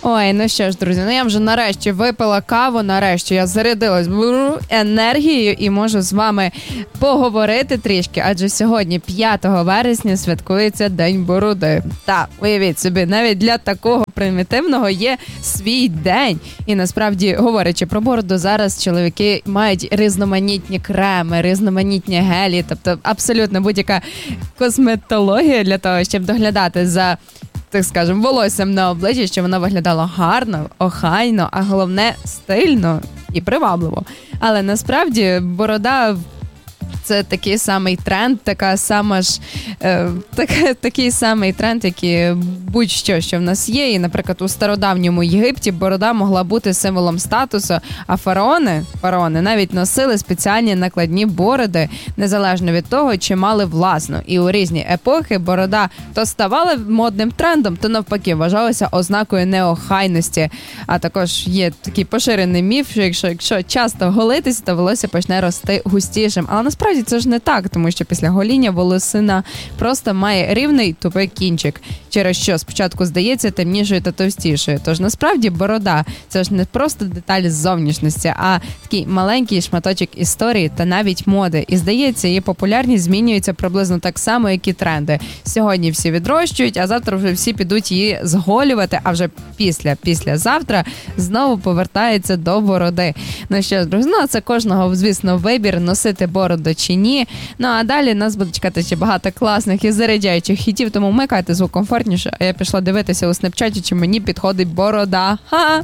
Ой, ну що ж, друзі, я вже нарешті випила каву, нарешті я зарядилась енергією і можу з вами поговорити трішки, адже сьогодні, 5 вересня, святкується День Бороди. Та, уявіть собі, навіть для такого примітивного є свій день. І насправді, говорячи про бороду, зараз чоловіки мають різноманітні креми, різноманітні гелі, тобто абсолютно будь-яка косметологія для того, щоб доглядати за, так скажемо, волоссям на обличчі, щоб воно виглядало гарно, охайно, а головне стильно і привабливо. Але насправді борода – це такий самий тренд, такий самий тренд, як і будь-що, що в нас є. І, наприклад, у стародавньому Єгипті борода могла бути символом статусу, а фараони навіть носили спеціальні накладні бороди, незалежно від того, чи мали власну. І у різні епохи борода то ставала модним трендом, то навпаки вважалася ознакою неохайності. А також є такий поширений міф, що якщо часто голитись, то волосся почне рости густішим. Але насправді це ж не так, тому що після гоління волосина просто має рівний тупий кінчик, через що спочатку здається темнішою та товстішою. Тож насправді борода – це ж не просто деталь зовнішності, а такий маленький шматочок історії та навіть моди. І здається, її популярність змінюється приблизно так само, як і тренди. Сьогодні всі відрощують, а завтра вже всі підуть її зголювати, а вже післязавтра знову повертається до бороди. Ну що ж, друзі, це кожного, звісно, вибір, носити бороду чи ні. Ну а далі нас буде чекати ще багато класних і заряджаючих хітів, тому вмикайте звук комфортніше, а я пішла дивитися у снапчаті, чи мені підходить борода. Ха!